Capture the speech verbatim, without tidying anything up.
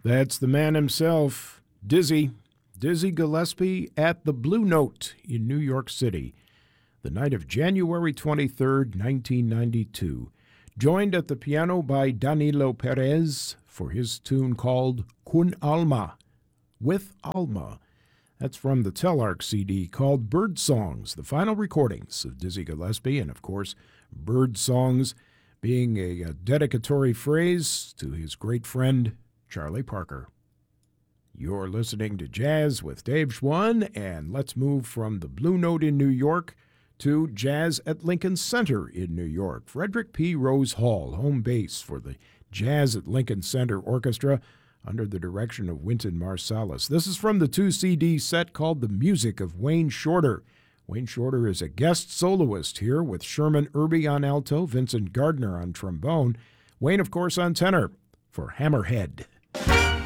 That's the man himself, Dizzy, Dizzy Gillespie at the Blue Note in New York City, the night of January twenty-third, nineteen ninety-two, joined at the piano by Danilo Perez for his tune called Con Alma, with Alma. That's from the Telarc C D called Bird Songs, the final recordings of Dizzy Gillespie, and of course, Bird Songs being a, a dedicatory phrase to his great friend, Charlie Parker. You're listening to Jazz with Dave Schwann, and let's move from the Blue Note in New York to Jazz at Lincoln Center in New York. Frederick P. Rose Hall, home base for the Jazz at Lincoln Center Orchestra under the direction of Wynton Marsalis. This is from the two C D set called The Music of Wayne Shorter. Wayne Shorter is a guest soloist here with Sherman Irby on alto, Vincent Gardner on trombone, Wayne, of course, on tenor for Hammerhead.